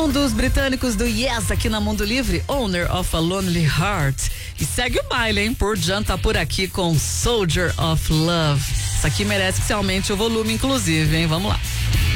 som dos britânicos do Yes aqui na Mundo Livre, Owner of a Lonely Heart. E segue o baile, hein? Por Jan tá por aqui com Soldier of Love. Isso aqui merece que você aumente o volume, inclusive, hein? Vamos lá.